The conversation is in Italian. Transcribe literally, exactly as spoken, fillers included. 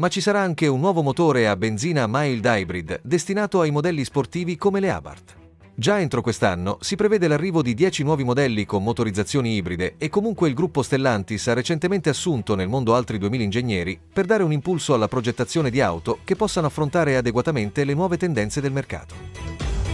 Ma ci sarà anche un nuovo motore a benzina mild hybrid destinato ai modelli sportivi come le Abarth. Già entro quest'anno si prevede l'arrivo di dieci nuovi modelli con motorizzazioni ibride e comunque il gruppo Stellantis ha recentemente assunto nel mondo altri duemila ingegneri per dare un impulso alla progettazione di auto che possano affrontare adeguatamente le nuove tendenze del mercato.